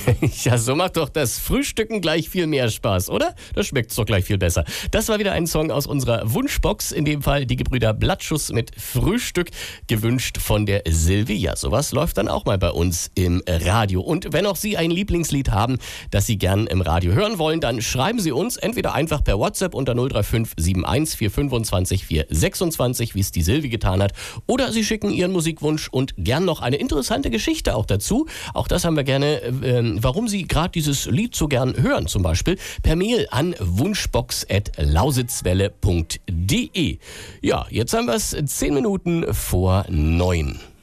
Ja, so macht doch das Frühstücken gleich viel mehr Spaß, oder? Das schmeckt's doch gleich viel besser. Das war wieder ein Song aus unserer Wunschbox, in dem Fall die Gebrüder Blattschuss mit Frühstück, gewünscht von der Silvi. Ja, sowas läuft dann auch mal bei uns im Radio. Und wenn auch Sie ein Lieblingslied haben, das Sie gern im Radio hören wollen, dann schreiben Sie uns entweder einfach per WhatsApp unter 035 71 425 426, wie es die Silvi getan hat, oder Sie schicken Ihren Musikwunsch und gern noch eine interessante Geschichte auch dazu. Auch das haben wir gerne, warum Sie gerade dieses Lied so gern hören, zum Beispiel per Mail an wunschbox@lausitzwelle.de. Ja, jetzt haben wir es 10 Minuten vor 9.